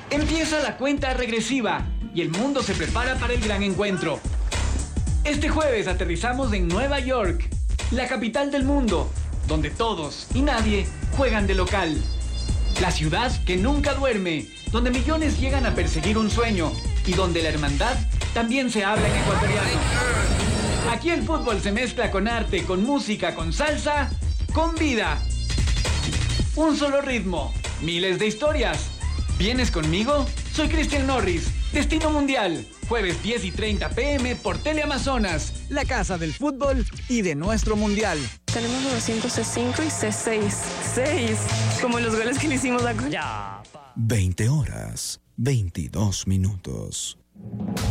Empieza la cuenta regresiva y el mundo se prepara para el gran encuentro. Este jueves aterrizamos en Nueva York, la capital del mundo, donde todos y nadie juegan de local. La ciudad que nunca duerme, donde millones llegan a perseguir un sueño y donde la hermandad también se habla en ecuatoriano. Aquí el fútbol se mezcla con arte, con música, con salsa, con vida. Un solo ritmo, miles de historias. ¿Vienes conmigo? Soy Cristian Norris, Destino Mundial. Jueves 10 y 30 p.m. por Teleamazonas, la casa del fútbol y de nuestro mundial. Tenemos 900 C5 y C6. 6, como los goles que le hicimos a... 20 horas, 22 minutos.